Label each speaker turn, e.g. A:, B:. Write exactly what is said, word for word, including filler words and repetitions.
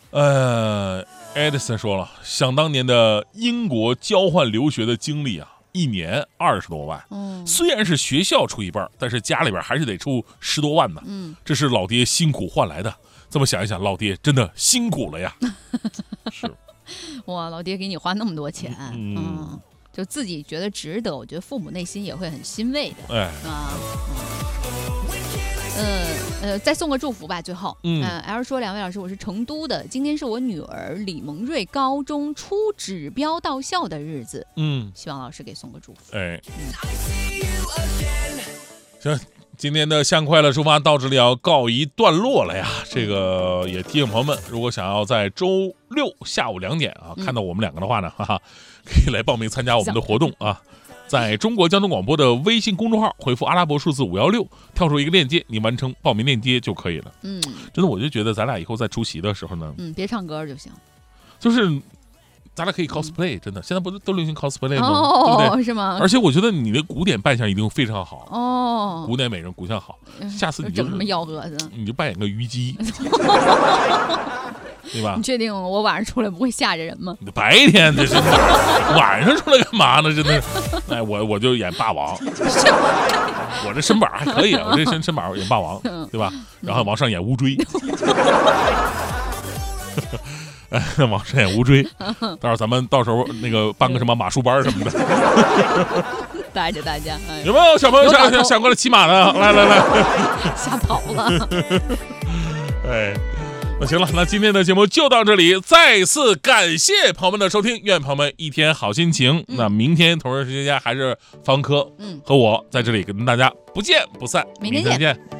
A: 呃，Edison 说了，想当年的英国交换留学的经历啊，一年二十多万。嗯，虽然是学校出一半，但是家里边还是得出十多万呢。嗯，这是老爹辛苦换来的。这么想一想，老爹真的辛苦了呀。是，
B: 哇，老爹给你花那么多钱，嗯。嗯，就自己觉得值得，我觉得父母内心也会很欣慰的。哎啊，嗯呃呃，再送个祝福吧。最后，嗯、呃、，L 说，两位老师，我是成都的，今天是我女儿李萌瑞高中初指标到校的日子，嗯，希望老师给送个祝福。哎，
A: 嗯、行。今天的向快乐出发到这里要告一段落了呀，这个也提醒朋友们，如果想要在周六下午两点啊看到我们两个的话呢，哈哈，可以来报名参加我们的活动啊，在中国交通广播的微信公众号回复阿拉伯数字五幺六，跳出一个链接，你完成报名链接就可以了。嗯，真的，我就觉得咱俩以后在出席的时候呢，
B: 嗯，别唱歌就行，
A: 就是。咱俩可以 cosplay， 真的，现在不是都流行 cosplay 吗？
B: 哦，
A: 对不对？
B: 是吗？
A: 而且我觉得你的古典扮相一定非常好哦，古典美人，古相好。下次你就
B: 整什么幺蛾子？
A: 你就扮演个虞姬，对吧？
B: 你确定我晚上出来不会吓着人吗？
A: 白天这是晚上出来干嘛呢？真的，哎，我我就演霸王，我这身板还可以啊，我这身身板演霸王，对吧？然后往上演乌龟。哎，往上演乌龟，到时候咱们到时候那个办个什么马术班什么的，
B: 带着大家。哎、
A: 有没有小朋友想想想过来骑马的？来来来，
B: 吓跑了。
A: 哎，那行了，那今天的节目就到这里，再次感谢朋友们的收听，愿朋友们一天好心情。嗯、那明天同一时间还是方科，嗯，和我在这里跟大家不见不散，
B: 明天见。
A: 明天见。